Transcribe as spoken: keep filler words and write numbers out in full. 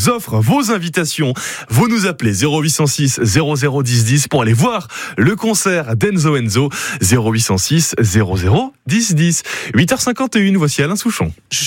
offres, vos invitations. Vous nous appelez zéro huit cent six zéro zéro dix dix pour aller voir le concert d'Enzo Enzo. zéro huit cent six zéro zéro dix dix. huit heures cinquante et une, voici Alain Souchon.